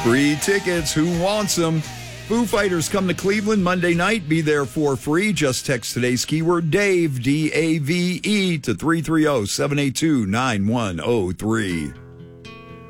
Free tickets. Who wants them? Foo Fighters come to Cleveland Monday night. Be there for free. Just text today's keyword Dave, D-A-V-E, to 330-782-9103.